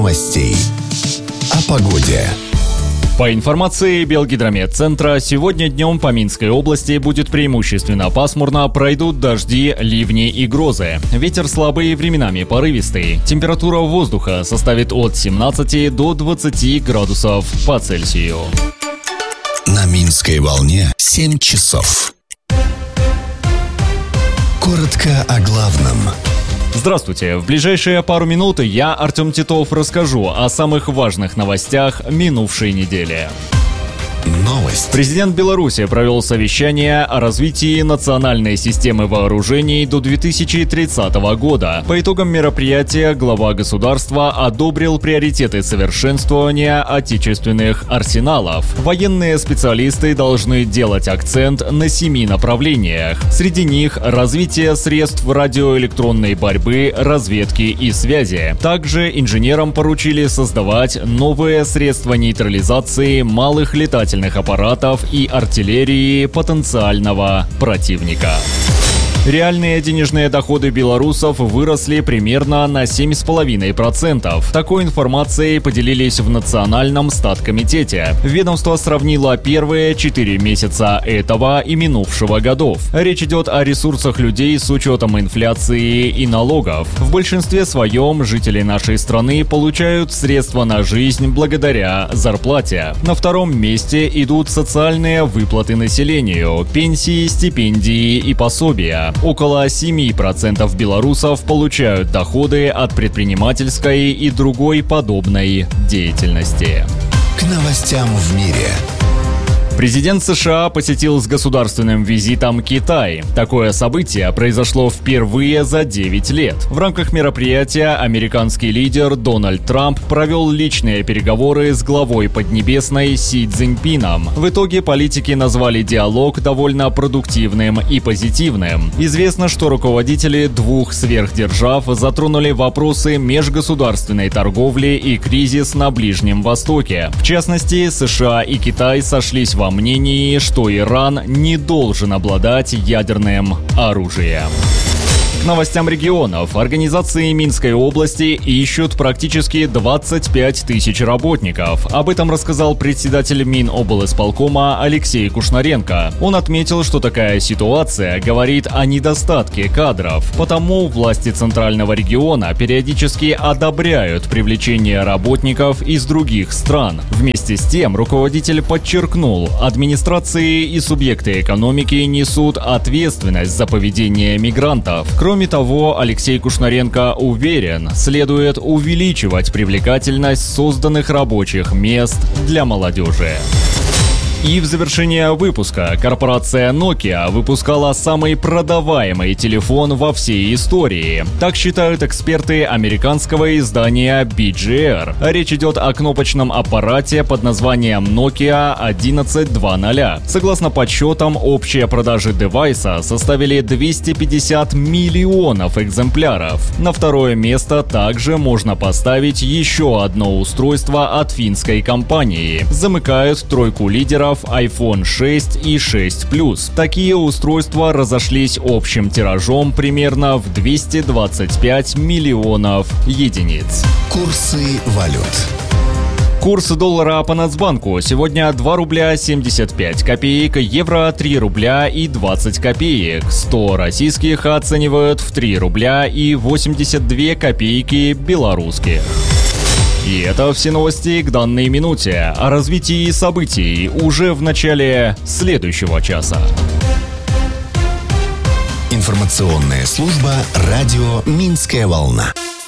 новостей. О погоде. По информации Белгидрометцентра, сегодня днем по Минской области будет преимущественно пасмурно, пройдут дожди, ливни и грозы. Ветер слабый, временами порывистый. Температура воздуха составит от 17 до 20 градусов по Цельсию. На Минской волне 7 часов. Коротко о главном. Здравствуйте! В ближайшие пару минут я, Артем Титов, расскажу о самых важных новостях минувшей недели. Новость. Президент Беларуси провел совещание о развитии национальной системы вооружений до 2030 года. По итогам мероприятия глава государства одобрил приоритеты совершенствования отечественных арсеналов. Военные специалисты должны делать акцент на 7 направлениях. Среди них развитие средств радиоэлектронной борьбы, разведки и связи. Также инженерам поручили создавать новые средства нейтрализации малых летательных аппаратов и артиллерии потенциального противника. Реальные денежные доходы белорусов выросли примерно на 7,5%. Такой информацией поделились в Национальном статкомитете. Ведомство сравнило первые 4 месяца этого и минувшего годов. Речь идет о ресурсах людей с учетом инфляции и налогов. В большинстве своем жители нашей страны получают средства на жизнь благодаря зарплате. На втором месте идут социальные выплаты населению, пенсии, стипендии и пособия. Около 7% белорусов получают доходы от предпринимательской и другой подобной деятельности. К новостям в мире. Президент США посетил с государственным визитом Китай. Такое событие произошло впервые за 9 лет. В рамках мероприятия американский лидер Дональд Трамп провел личные переговоры с главой Поднебесной Си Цзиньпином. В итоге политики назвали диалог довольно продуктивным и позитивным. Известно, что руководители двух сверхдержав затронули вопросы межгосударственной торговли и кризис на Ближнем Востоке. В частности, США и Китай сошлись во мнении, что Иран не должен обладать ядерным оружием. К новостям регионов. Организации Минской области ищут практически 25 тысяч работников. Об этом рассказал председатель Миноблисполкома Алексей Кушнаренко. Он отметил, что такая ситуация говорит о недостатке кадров. Потому власти Центрального региона периодически одобряют привлечение работников из других стран. Вместе с тем, руководитель подчеркнул, администрации и субъекты экономики несут ответственность за поведение мигрантов. Кроме того, Алексей Кушнаренко уверен, следует увеличивать привлекательность созданных рабочих мест для молодежи. И в завершение выпуска корпорация Nokia выпускала самый продаваемый телефон во всей истории. Так считают эксперты американского издания BGR. Речь идет о кнопочном аппарате под названием Nokia 1120. Согласно подсчетам, общие продажи девайса составили 250 миллионов экземпляров. На второе место также можно поставить еще одно устройство от финской компании. Замыкают тройку лидеров iPhone 6 и 6 Plus. Такие устройства разошлись общим тиражом примерно в 225 миллионов единиц. Курсы валют. Курс доллара по Нацбанку сегодня 2 рубля 75 копеек, евро 3 рубля и 20 копеек, 100 российских оценивают в 3 рубля и 82 копейки белорусских. И это все новости к данной минуте. О развитии событий уже в начале следующего часа. Информационная служба радио «Минская волна».